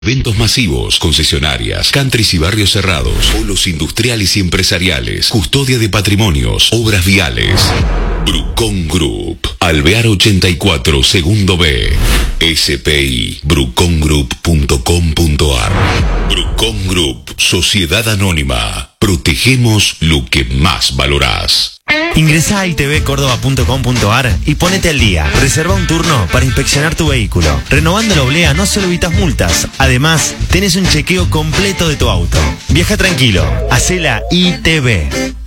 Eventos masivos, concesionarias, countries y barrios cerrados, polos industriales y empresariales, custodia de patrimonios, obras viales. Brucón Group, Alvear 84, segundo B. SPI, brucongroup.com.ar. Brucón Group, Sociedad Anónima. Protegemos lo que más valorás. Ingresá a itvcordoba.com.ar y ponete al día. Reserva un turno para inspeccionar tu vehículo. Renovando la oblea no solo evitas multas, además tenés un chequeo completo de tu auto. Viaja tranquilo, hacé la ITV.